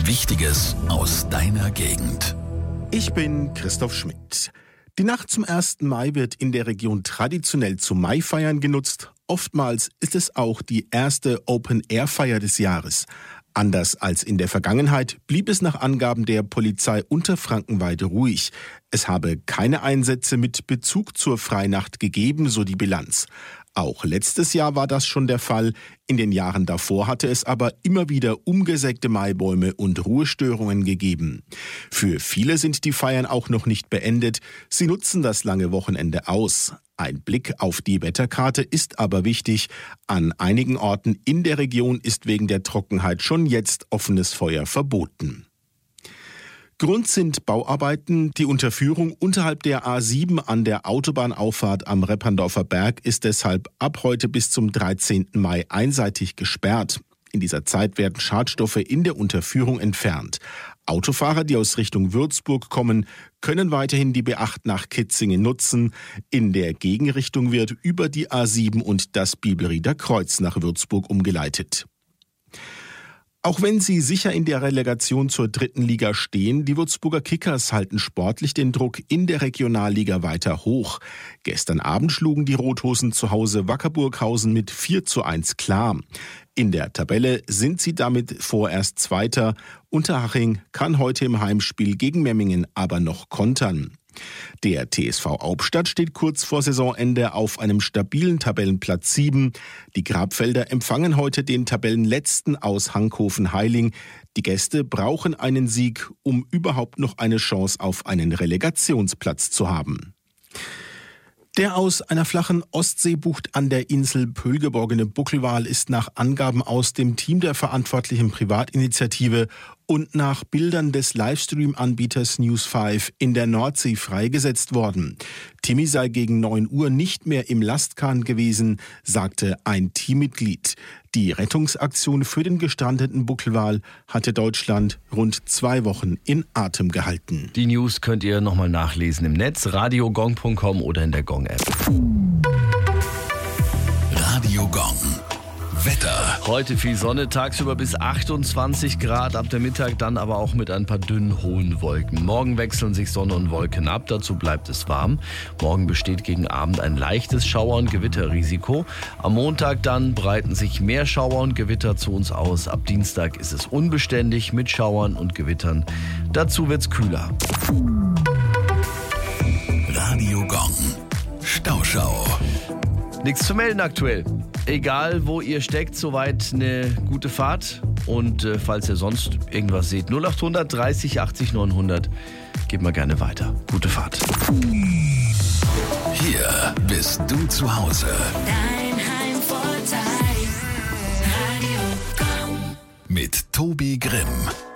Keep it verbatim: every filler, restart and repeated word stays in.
Wichtiges aus deiner Gegend. Ich bin Christoph Schmidt. Die Nacht zum ersten Mai wird in der Region traditionell zu Maifeiern genutzt. Oftmals ist es auch die erste Open-Air-Feier des Jahres. Anders als in der Vergangenheit blieb es nach Angaben der Polizei Unterfrankenweide ruhig. Es habe keine Einsätze mit Bezug zur Freinacht gegeben, so die Bilanz. Auch letztes Jahr war das schon der Fall. In den Jahren davor hatte es aber immer wieder umgesägte Maibäume und Ruhestörungen gegeben. Für viele sind die Feiern auch noch nicht beendet. Sie nutzen das lange Wochenende aus. Ein Blick auf die Wetterkarte ist aber wichtig. An einigen Orten in der Region ist wegen der Trockenheit schon jetzt offenes Feuer verboten. Grund sind Bauarbeiten. Die Unterführung unterhalb der A sieben an der Autobahnauffahrt am Repperndorfer Berg ist deshalb ab heute bis zum dreizehnten Mai einseitig gesperrt. In dieser Zeit werden Schadstoffe in der Unterführung entfernt. Autofahrer, die aus Richtung Würzburg kommen, können weiterhin die B acht nach Kitzingen nutzen. In der Gegenrichtung wird über die A sieben und das Bibelrieder Kreuz nach Würzburg umgeleitet. Auch wenn sie sicher in der Relegation zur dritten Liga stehen, die Würzburger Kickers halten sportlich den Druck in der Regionalliga weiter hoch. Gestern Abend schlugen die Rothosen zu Hause Wacker Burghausen mit vier zu eins klar. In der Tabelle sind sie damit vorerst Zweiter. Unterhaching kann heute im Heimspiel gegen Memmingen aber noch kontern. Der T S V Hauptstadt steht kurz vor Saisonende auf einem stabilen Tabellenplatz sieben. Die Grabfelder empfangen heute den Tabellenletzten aus Hankhofen-Heiling. Die Gäste brauchen einen Sieg, um überhaupt noch eine Chance auf einen Relegationsplatz zu haben. Der aus einer flachen Ostseebucht an der Insel Pöhl geborgene Buckelwal ist nach Angaben aus dem Team der verantwortlichen Privatinitiative und nach Bildern des Livestream-Anbieters News fünf in der Nordsee freigesetzt worden. Timmy sei gegen neun Uhr nicht mehr im Lastkahn gewesen, sagte ein Teammitglied. Die Rettungsaktion für den gestrandeten Buckelwal hatte Deutschland rund zwei Wochen in Atem gehalten. Die News könnt ihr nochmal nachlesen im Netz, radiogong punkt com oder in der Gong-App. Radio Gong. Wetter. Heute viel Sonne, tagsüber bis achtundzwanzig Grad, ab der Mittag dann aber auch mit ein paar dünnen, hohen Wolken. Morgen wechseln sich Sonne und Wolken ab, dazu bleibt es warm. Morgen besteht gegen Abend ein leichtes Schauer- und Gewitterrisiko. Am Montag dann breiten sich mehr Schauer und Gewitter zu uns aus. Ab Dienstag ist es unbeständig mit Schauern und Gewittern. Dazu wird's kühler. Radio Gong. Stauschau. Nichts zu melden aktuell. Egal, wo ihr steckt, soweit eine gute Fahrt. Und äh, falls ihr sonst irgendwas seht, null acht hundert dreißig achtzig neunhundert, gebt mal gerne weiter. Gute Fahrt. Hier bist du zu Hause. Dein Heimvorteil. Radio Gong. Mit Tobi Grimm.